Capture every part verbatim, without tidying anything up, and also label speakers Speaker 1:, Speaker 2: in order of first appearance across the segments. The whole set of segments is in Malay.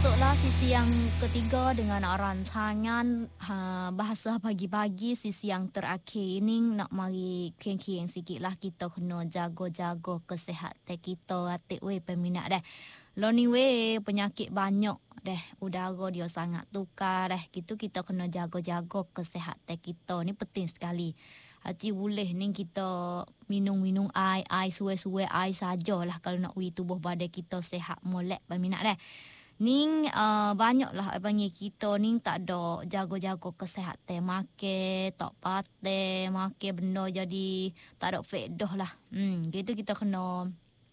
Speaker 1: Masuklah sisi yang ketiga dengan rancangan ha, bahasa pagi-pagi. Sisi yang terakhir ini nak mari keng-keng sikit lah. Kita kena jago-jago kesihatan kita. Atik weh peminat dah. Lo ni weh penyakit banyak dah. Udara dia sangat tukar dah. Gitu kita kena jago-jago kesihatan kita. Ni penting sekali. Hati boleh ni kita minum-minum air, air suai-suai, air sajalah kalau nak ui tubuh badan kita sehat molek peminat dah. Ning uh, banyaklah panggil kita ni tak ada jago-jago kesihatan, makan tak patah, makan benda jadi tak ada faedah lah. Hmm, gitu kita kena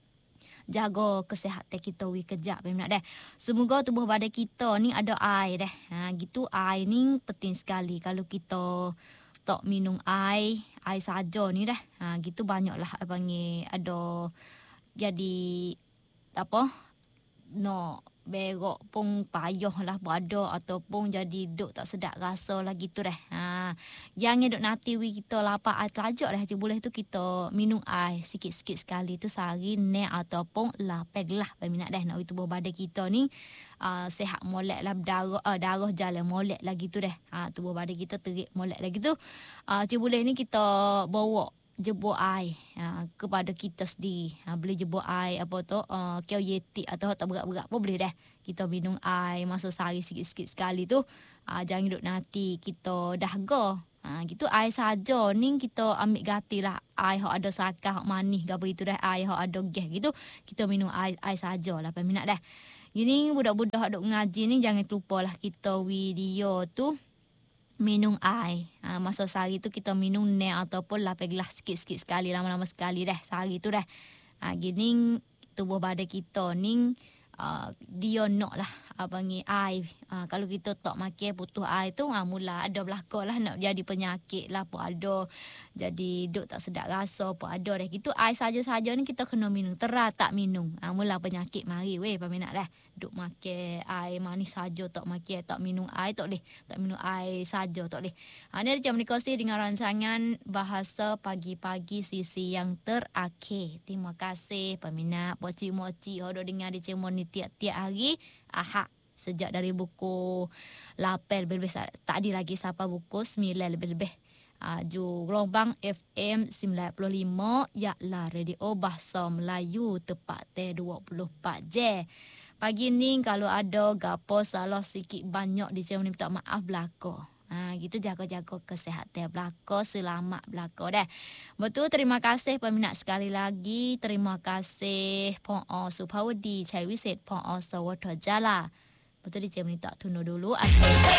Speaker 1: jaga kesihatan kita wi kejap peminat dah. Semoga tubuh badan kita ni ada air dah. Ha gitu air ni penting sekali. Kalau kita tak minum air, air saja ni dah. Ha gitu banyaklah panggil ada jadi apa? No berok pun payah lah berada ataupun jadi duk tak sedap rasa lah gitu dah. Ha, jangan duk nanti we kita lapar air telajak dah je boleh tu kita minum air sikit-sikit sekali tu sehari ne ataupun lapan gelas peminat dah nak tubuh badan kita ni uh, sihat molek lah darah uh, darah jalan molek lah gitu dah. Ha, tubuh badan kita terik molek lah gitu. Uh, je boleh ni kita bawa jebur air ha, kepada kita sendiri. Ha, boleh jebur air apa tu uh, kau yeti atau tak berat-berat pun boleh dah. Kita minum air masa sehari sikit-sikit sekali tu. Ha, jangan duduk nanti kita dahaga. Ha, gitu air saja ni kita ambil ganti lah. Air yang ada sakar, yang manis ke apa itu dah. Air yang ada gas gitu. Kita minum air, air saja lah peminat dah. Gini budak-budak duk ngaji ni jangan lupa lah kita video tu minum air. Ha, masa sehari tu kita minum ne ataupun lapan gelas sikit-sikit sekali, lama-lama sekali dah sehari tu dah. Ha, gini tubuh badan kita ni uh, dia nak lah apa ni air. Ha, kalau kita tak makan putus air tu ha, mula ada belakang lah nak jadi penyakit lah pun ada. Jadi duk tak sedap rasa pun ada dah. Gitu air saja-saja ni kita kena minum. Terah tak minum. Ha, mula penyakit mari weh peminat dah. Duk makan air manis saja tak makan, tak minum air tak boleh. Tak minum air saja tak boleh. Ha, ni macam nikasi dengan rancangan bahasa pagi-pagi sisi yang terakhir. Terima kasih peminat moci-moci hodo dengar di cemon ni tiap-tiap hari. Ahad sejak dari buku lapan lebih-lebih tadi lagi siapa buku sembilan lebih-lebih. Uh, ju gelombang F M sembilan puluh lima yaklah radio bahasa Melayu tepat teh dua puluh empat jam. Pagi ni kalau ada gapo salah sikit banyak di channel ni minta maaf belako. Ha gitu jaga-jaga kesihatan belako, selamat belako dah. Betul, terima kasih peminat sekali lagi. Terima kasih Po'o Supawadi Cai Wiset Po'o Sawata Jala. Betul di channel ni tak tunu dulu.